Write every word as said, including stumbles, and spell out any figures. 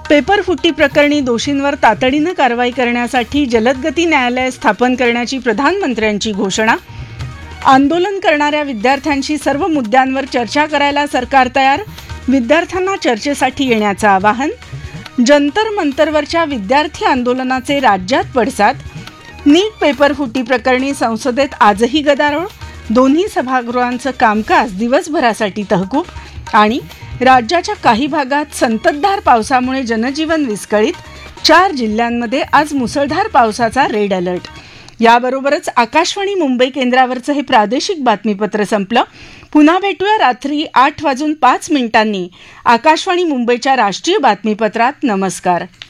पेपरफुटी प्रकरणी दोषींवर तातडीनं कारवाई करण्यासाठी जलदगती न्यायालय स्थापन करण्याची प्रधानमंत्र्यांची घोषणा. आंदोलन करणाऱ्या विद्यार्थ्यांशी सर्व मुद्द्यांवर चर्चा करायला सरकार तयार, विद्यार्थ्यांना चर्चेसाठी येण्याचं आवाहन. जंतर मंतरवरच्या विद्यार्थी आंदोलनाचे राज्यात पडसाद. नीट पेपरफुटी प्रकरणी संसदेत आजही गदारोळ, दोन्ही सभागृहांचं कामकाज दिवसभरासाठी तहकूब. आणि राज्याच्या काही भागात संततधार पावसामुळे जनजीवन विस्कळीत, चार जिल्ह्यांमध्ये आज मुसळधार पावसाचा रेड अलर्ट. याबरोबरच आकाशवाणी मुंबई केंद्रावरचं हे प्रादेशिक बातमीपत्र संपलं. पुन्हा भेटूया रात्री आठ वाजून पाच मिनिटांनी आकाशवाणी मुंबईच्या राष्ट्रीय बातमीपत्रात. नमस्कार.